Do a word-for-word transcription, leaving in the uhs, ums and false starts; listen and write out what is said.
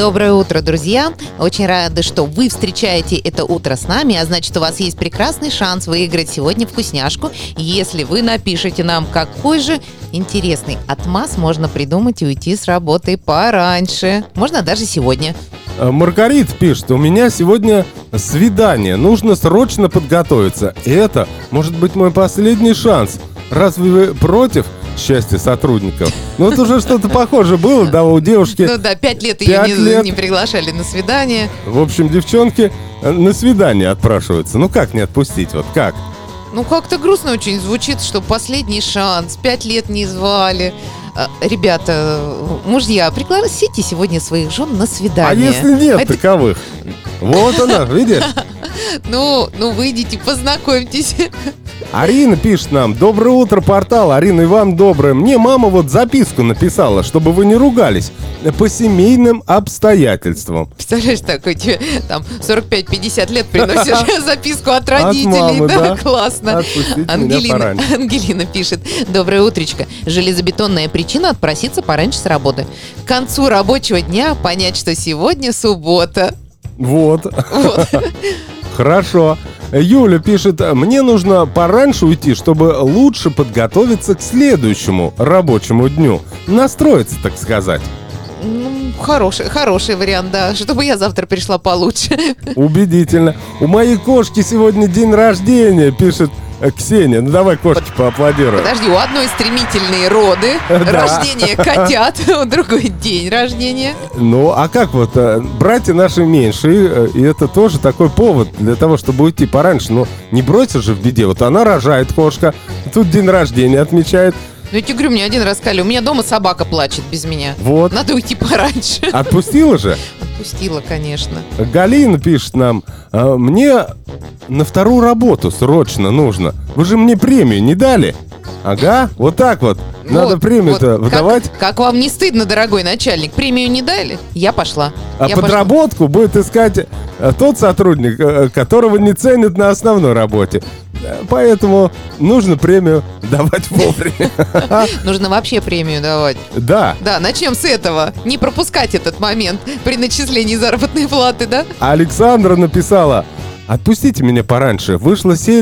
Доброе утро, друзья! Очень рады, что вы встречаете это утро с нами, а значит, у вас есть прекрасный шанс выиграть сегодня вкусняшку, если вы напишите нам, какой же интересный отмаз можно придумать и уйти с работы пораньше. Можно даже сегодня. Маргарита пишет: у меня сегодня свидание, нужно срочно подготовиться. И это может быть мой последний шанс. Разве вы против счастья сотрудников? Ну, это уже что-то похоже было, да, у девушки. Ну да, пять лет ее не, лет. не приглашали на свидание. В общем, девчонки на свидание отпрашиваются. Ну, как не отпустить, вот как? Ну, как-то грустно очень звучит, что последний шанс, пять лет не звали. Ребята, мужья, пригласите сегодня своих жен на свидание. А если нет Это... таковых? Вот она, видишь? Ну, ну, выйдите, познакомьтесь. Арина пишет нам: доброе утро, портал. Арина, и вам доброе. Мне мама вот записку написала, чтобы вы не ругались, по семейным обстоятельствам. Представляешь, такой тебе там сорок пять пятьдесят лет приносишь записку от родителей. От мамы, да, да, классно. Отпустите Ангелина, меня пораньше. Ангелина пишет: доброе утречко. Железобетонная причина отпроситься пораньше с работы. К концу рабочего дня понять, что сегодня суббота. Вот. Вот. Хорошо. Юля пишет: мне нужно пораньше уйти, чтобы лучше подготовиться к следующему рабочему дню. Настроиться, так сказать. Ну, хороший, хороший вариант, да. Чтобы я завтра пришла получше. Убедительно. У моей кошки сегодня день рождения, пишет Ксения. Ну давай кошке поаплодируем. Подожди, у одной стремительные роды, Да. рождение котят, у другой день рождения. Ну, а как вот, братья наши меньшие, и это тоже такой повод для того, чтобы уйти пораньше. Ну, не бросишь же в беде. Вот она рожает, кошка, тут день рождения отмечает. Ну, я тебе говорю, мне один раз сказали, у меня дома собака плачет без меня. Вот. Надо уйти пораньше. Отпустила же? Отпустила, конечно. Галина пишет нам: «А, мне на вторую работу срочно нужно. Вы же мне премию не дали? Ага, вот так вот. Надо Вот, премию-то вот. выдавать. Как, как вам не стыдно, дорогой начальник? Премию не дали? Я пошла. А Я подработку будет искать а, тот сотрудник, а, которого не ценят на основной работе. Поэтому нужно премию давать вовремя. пошла. Нужно вообще премию давать. Да. Да, начнем с этого. Не пропускать этот момент при начислении заработной платы, да? Александра написала: отпустите меня пораньше. Вышла серия